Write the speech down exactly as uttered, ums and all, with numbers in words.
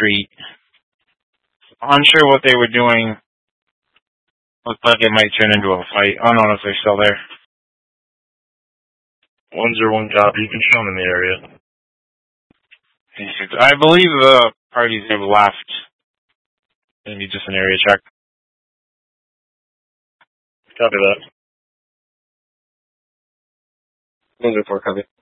street. Unsure what they were doing. Looked like it might turn into a fight. I don't know if they're still there. one zero one copy. You can show them in the area. I believe the parties have left. Maybe just an area check. Copy that. one zero four, copy.